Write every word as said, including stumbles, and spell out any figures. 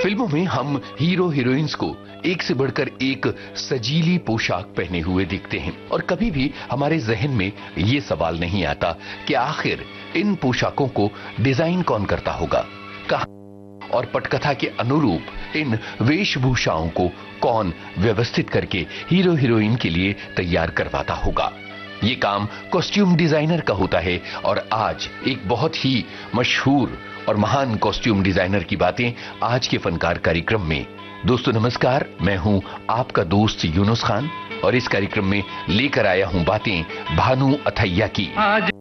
फिल्मों में हम हीरो हीरोइंस को एक से बढ़कर एक सजीली पोशाक पहने हुए दिखते हैं और कभी भी हमारे जहन में ये सवाल नहीं आता कि आखिर इन पोशाकों को डिजाइन कौन करता होगा, कहां और पटकथा के अनुरूप इन वेशभूषाओं को कौन व्यवस्थित करके हीरो हीरोइन के लिए तैयार करवाता होगा। ये काम कॉस्ट्यूम डिजाइनर का होता है और आज एक बहुत ही मशहूर और महान कॉस्ट्यूम डिजाइनर की बातें आज के फनकार कार्यक्रम में। दोस्तों नमस्कार, मैं हूं आपका दोस्त यूनुस खान और इस कार्यक्रम में लेकर आया हूं बातें भानु अथैया की।